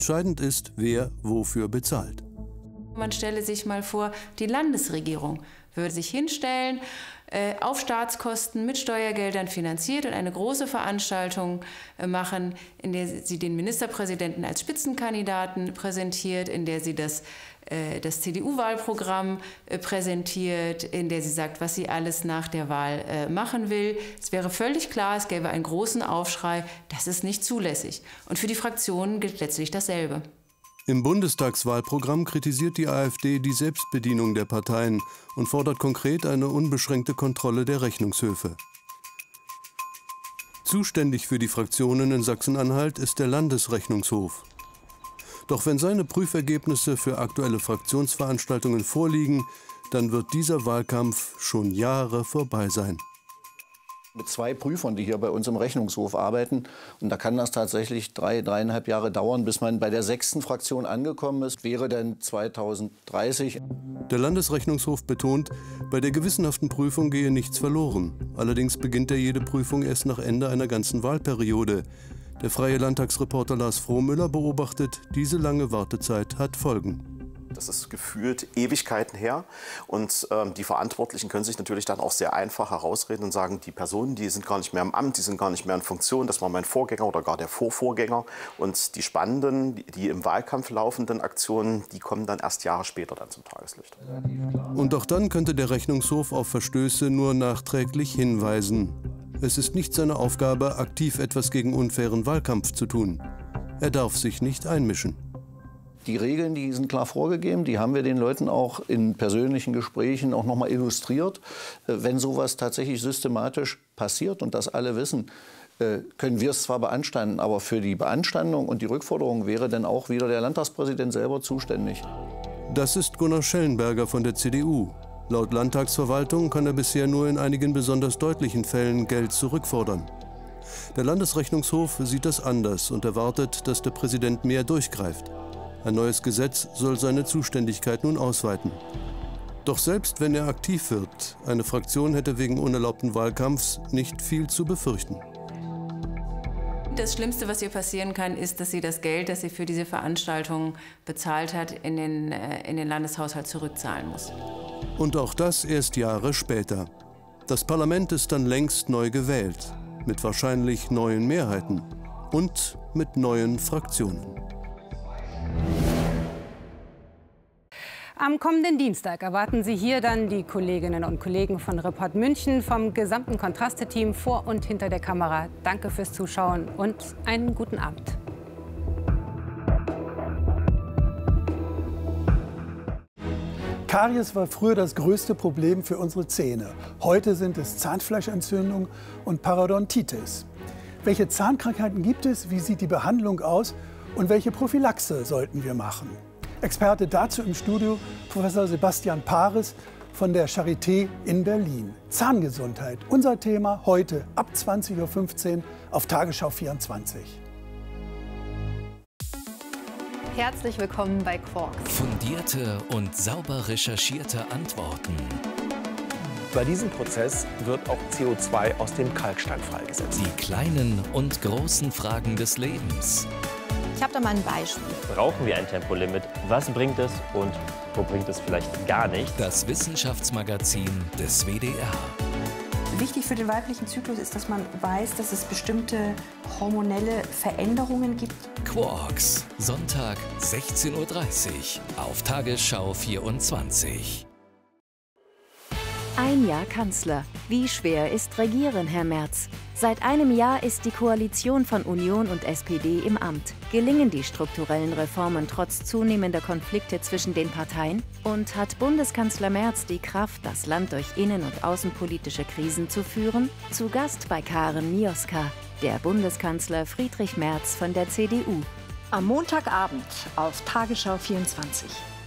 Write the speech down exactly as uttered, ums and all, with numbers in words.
Entscheidend ist, wer wofür bezahlt. Man stelle sich mal vor, die Landesregierung würde sich hinstellen, äh, auf Staatskosten mit Steuergeldern finanziert und eine große Veranstaltung äh, machen, in der sie den Ministerpräsidenten als Spitzenkandidaten präsentiert, in der sie das, äh, das C D U-Wahlprogramm äh, präsentiert, in der sie sagt, was sie alles nach der Wahl äh, machen will. Es wäre völlig klar, es gäbe einen großen Aufschrei, das ist nicht zulässig. Und für die Fraktionen gilt letztlich dasselbe. Im Bundestagswahlprogramm kritisiert die AfD die Selbstbedienung der Parteien und fordert konkret eine unbeschränkte Kontrolle der Rechnungshöfe. Zuständig für die Fraktionen in Sachsen-Anhalt ist der Landesrechnungshof. Doch wenn seine Prüfergebnisse für aktuelle Fraktionsveranstaltungen vorliegen, dann wird dieser Wahlkampf schon Jahre vorbei sein. Mit zwei Prüfern, die hier bei uns im Rechnungshof arbeiten. Und da kann das tatsächlich drei, dreieinhalb Jahre dauern, bis man bei der sechsten Fraktion angekommen ist. Wäre dann zweitausenddreißig. Der Landesrechnungshof betont, bei der gewissenhaften Prüfung gehe nichts verloren. Allerdings beginnt er jede Prüfung erst nach Ende einer ganzen Wahlperiode. Der freie Landtagsreporter Lars Frohmüller beobachtet, diese lange Wartezeit hat Folgen. Das ist gefühlt Ewigkeiten her. Und ähm, die Verantwortlichen können sich natürlich dann auch sehr einfach herausreden und sagen, die Personen, die sind gar nicht mehr im Amt, die sind gar nicht mehr in Funktion. Das war mein Vorgänger oder gar der Vorvorgänger. Und die spannenden, die, die im Wahlkampf laufenden Aktionen, die kommen dann erst Jahre später dann zum Tageslicht. Und auch dann könnte der Rechnungshof auf Verstöße nur nachträglich hinweisen. Es ist nicht seine Aufgabe, aktiv etwas gegen unfairen Wahlkampf zu tun. Er darf sich nicht einmischen. Die Regeln, die sind klar vorgegeben, die haben wir den Leuten auch in persönlichen Gesprächen auch noch mal illustriert. Wenn sowas tatsächlich systematisch passiert und das alle wissen, können wir es zwar beanstanden, aber für die Beanstandung und die Rückforderung wäre dann auch wieder der Landtagspräsident selber zuständig. Das ist Gunnar Schellenberger von der C D U. Laut Landtagsverwaltung kann er bisher nur in einigen besonders deutlichen Fällen Geld zurückfordern. Der Landesrechnungshof sieht das anders und erwartet, dass der Präsident mehr durchgreift. Ein neues Gesetz soll seine Zuständigkeit nun ausweiten. Doch selbst wenn er aktiv wird, eine Fraktion hätte wegen unerlaubten Wahlkampfs nicht viel zu befürchten. Das Schlimmste, was ihr passieren kann, ist, dass sie das Geld, das sie für diese Veranstaltung bezahlt hat, in den, äh, in den Landeshaushalt zurückzahlen muss. Und auch das erst Jahre später. Das Parlament ist dann längst neu gewählt, mit wahrscheinlich neuen Mehrheiten und mit neuen Fraktionen. Am kommenden Dienstag erwarten Sie hier dann die Kolleginnen und Kollegen von Report München vom gesamten Kontraste-Team vor und hinter der Kamera. Danke fürs Zuschauen und einen guten Abend. Karies war früher das größte Problem für unsere Zähne. Heute sind es Zahnfleischentzündung und Parodontitis. Welche Zahnkrankheiten gibt es? Wie sieht die Behandlung aus? Und welche Prophylaxe sollten wir machen? Experte dazu im Studio Professor Sebastian Paris von der Charité in Berlin. Zahngesundheit, unser Thema heute ab zwanzig Uhr fünfzehn auf Tagesschau vierundzwanzig. Herzlich willkommen bei Quarks. Fundierte und sauber recherchierte Antworten. Bei diesem Prozess wird auch C O zwei aus dem Kalkstein freigesetzt. Die kleinen und großen Fragen des Lebens. Ich habe da mal ein Beispiel. Brauchen wir ein Tempolimit? Was bringt es und wo bringt es vielleicht gar nicht? Das Wissenschaftsmagazin des W D R. Wichtig für den weiblichen Zyklus ist, dass man weiß, dass es bestimmte hormonelle Veränderungen gibt. Quarks, Sonntag sechzehn Uhr dreißig auf Tagesschau vierundzwanzig. Ein Jahr Kanzler. Wie schwer ist Regieren, Herr Merz? Seit einem Jahr ist die Koalition von Union und S P D im Amt. Gelingen die strukturellen Reformen trotz zunehmender Konflikte zwischen den Parteien? Und hat Bundeskanzler Merz die Kraft, das Land durch innen- und außenpolitische Krisen zu führen? Zu Gast bei Karen Mioska, der Bundeskanzler Friedrich Merz von der C D U. Am Montagabend auf Tagesschau vierundzwanzig.